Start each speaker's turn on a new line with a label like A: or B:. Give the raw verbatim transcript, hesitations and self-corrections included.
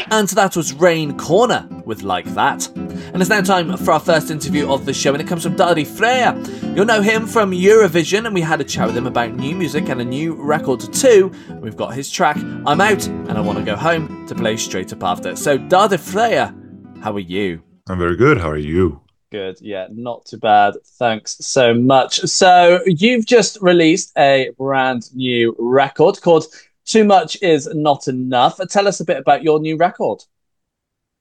A: and that was Rain Corner with Like That. And it's now time for our first interview of the show, and it comes from Daði Freyr. You'll know him from Eurovision, and we had a chat with him about new music and a new record too. We've got his track, I'm Out, and I Want to Go Home, to play straight up after. So Daði Freyr, how are you?
B: I'm very good. How are you?
A: Good, yeah, not too bad. Thanks so much. So you've just released a brand new record called Too Much Is Not Enough. Tell us a bit about your new record.